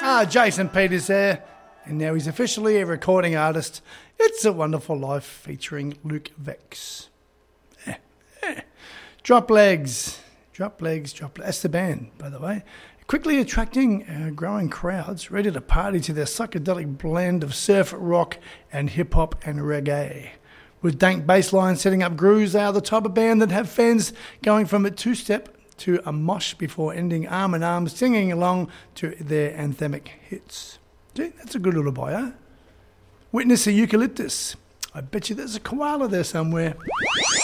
Jason Peters there, and now he's officially a recording artist. It's a Wonderful Life featuring Luke Vex. Drop Legs. That's the band, by the way. Quickly attracting growing crowds ready to party to their psychedelic blend of surf, rock, and hip-hop and reggae. With dank bass lines setting up grooves, they are the type of band that have fans going from a two-step to a mosh before ending arm in arm singing along to their anthemic hits. Gee, that's a good little bio. Witness a eucalyptus. I bet you there's a koala there somewhere.